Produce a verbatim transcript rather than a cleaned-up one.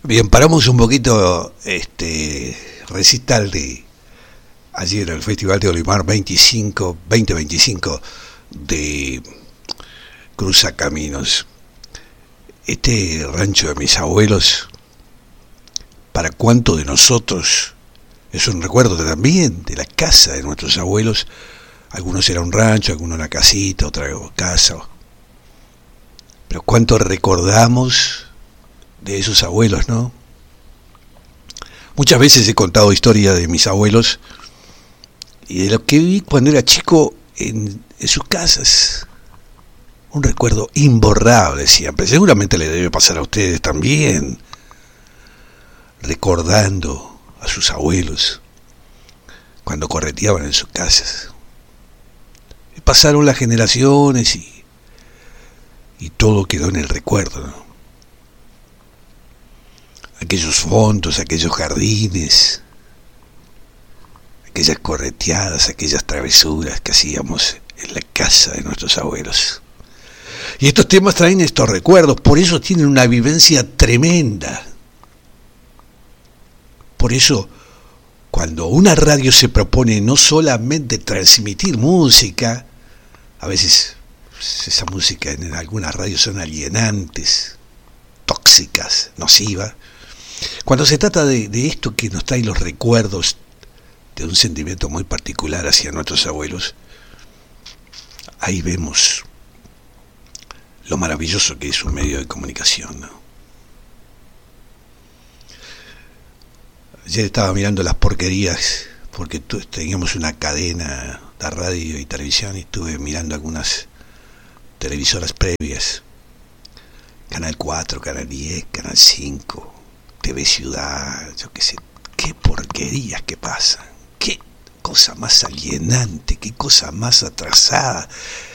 Bien, paramos un poquito este recital de ayer el Festival de Olimar veinticinco, veinte veinticinco de Cruzacaminos. Este rancho de mis abuelos, para cuánto de nosotros es un recuerdo también de la casa de nuestros abuelos. Algunos era un rancho, algunos una casita, otra casa. Pero cuánto recordamos de esos abuelos, ¿no? Muchas veces he contado historias de mis abuelos y de lo que vi cuando era chico en, en sus casas. Un recuerdo imborrable siempre. Seguramente le debe pasar a ustedes también, recordando a sus abuelos cuando correteaban en sus casas. Y pasaron las generaciones y, y todo quedó en el recuerdo, ¿no? Aquellos fondos, aquellos jardines, aquellas correteadas, aquellas travesuras que hacíamos en la casa de nuestros abuelos. Y estos temas traen estos recuerdos, por eso tienen una vivencia tremenda. Por eso, cuando una radio se propone no solamente transmitir música, a veces esa música en algunas radios son alienantes, tóxicas, nocivas. Cuando se trata de, de esto que nos trae los recuerdos de un sentimiento muy particular hacia nuestros abuelos, ahí vemos lo maravilloso que es un medio de comunicación, ¿no? Ayer estaba mirando las porquerías, porque teníamos una cadena de radio y televisión, y estuve mirando algunas televisoras previas. Canal cuatro, Canal diez, Canal cinco, T V Ciudad, yo qué sé, qué porquerías que pasan, qué cosa más alienante, qué cosa más atrasada.